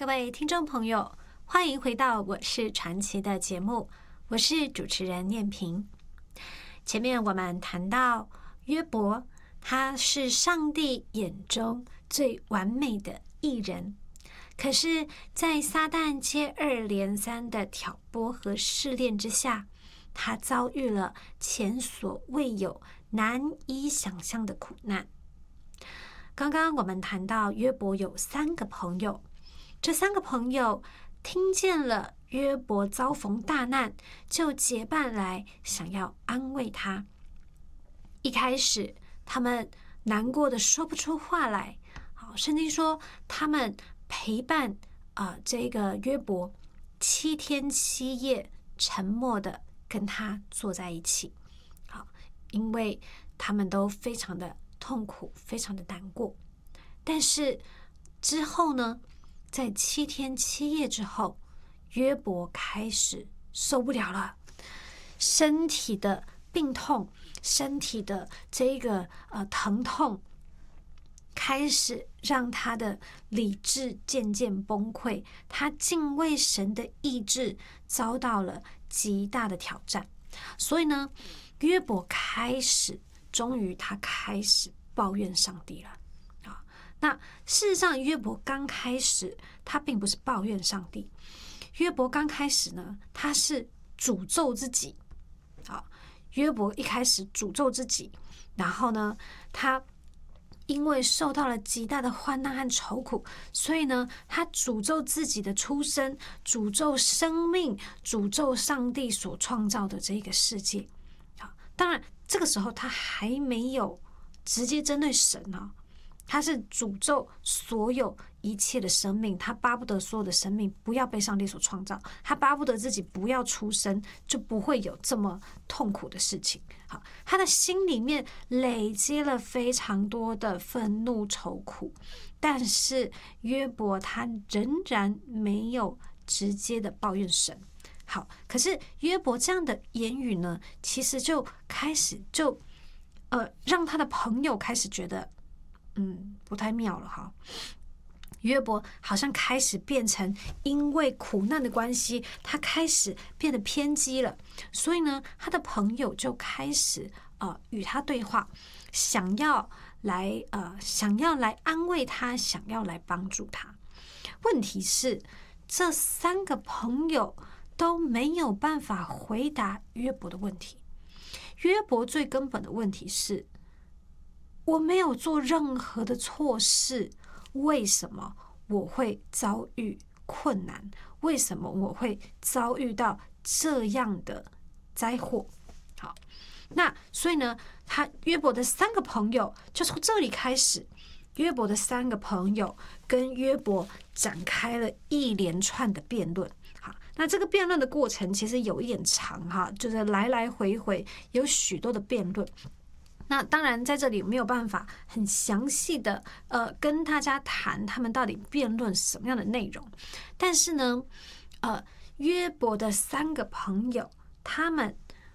各位听众朋友，欢迎回到我是传奇的节目，我是主持人念萍。前面我们谈到约伯，他是上帝眼中最完美的艺人，可是在撒旦接二连三的挑拨和试炼之下，他遭遇了前所未有、难以想象的苦难。刚刚我们谈到约伯有3个朋友，这3个朋友听见了约伯遭逢大难，就结伴来想要安慰他。一开始他们难过的说不出话来，圣经说他们陪伴这个约伯7天7夜，沉默的跟他坐在一起。因为他们都非常的痛苦，非常的难过。但是之后呢，在7天7夜之后，约伯开始受不了了，身体的病痛，身体的这个疼痛，开始让他的理智渐渐崩溃，他敬畏神的意志遭到了极大的挑战。所以呢，约伯终于他开始抱怨上帝了。那事实上，约伯刚开始他并不是抱怨上帝，约伯刚开始呢，他是诅咒自己。约伯一开始诅咒自己，然后呢，他因为受到了极大的患难和愁苦，所以呢，他诅咒自己的出生，诅咒生命，诅咒上帝所创造的这个世界。当然这个时候他还没有直接针对神他是诅咒所有一切的生命，他巴不得所有的生命不要被上帝所创造，他巴不得自己不要出生，就不会有这么痛苦的事情。他的心里面累积了非常多的愤怒愁苦，但是约伯他仍然没有直接的抱怨神。可是约伯这样的言语呢，其实就开始让他的朋友开始觉得不太妙了约伯好像开始变成因为苦难的关系，他开始变得偏激了。所以呢，他的朋友就开始与他对话，想要来安慰他，想要来帮助他。问题是，这3个朋友都没有办法回答约伯的问题。约伯最根本的问题是，我没有做任何的错事，为什么我会遭遇困难？为什么我会遭遇到这样的灾祸？那所以呢，约伯的3个朋友就从这里开始，约伯的3个朋友跟约伯展开了一连串的辩论。那这个辩论的过程其实有一点长就是来来回回有许多的辩论。那当然在这里没有办法很详细的跟大家谈他们到底辩论什么样的内容，但是呢约伯的3个朋友他们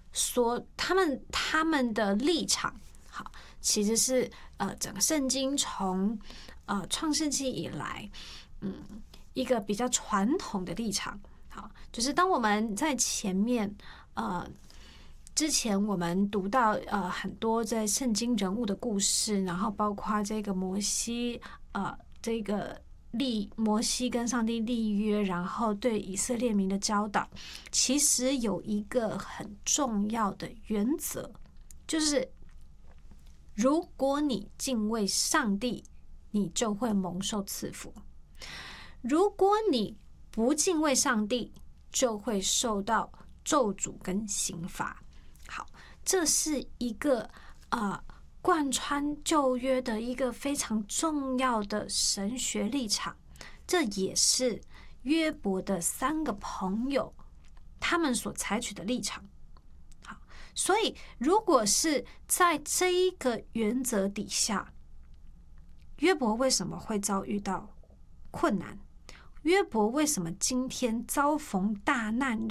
的立场其实是整个圣经从创世纪以来一个比较传统的立场。就是当我们在前面之前我们读到很多在圣经人物的故事，然后包括这个摩西摩西跟上帝立约，然后对以色列民的教导，其实有一个很重要的原则，就是如果你敬畏上帝，你就会蒙受赐福；如果你不敬畏上帝，就会受到咒诅跟刑罚。这是一个贯穿旧约的一个非常重要的神学立场，这也是约伯的3个朋友他们所采取的立场。所以如果是在这一个原则底下，约伯为什么会遭遇到困难？约伯为什么今天遭逢大难，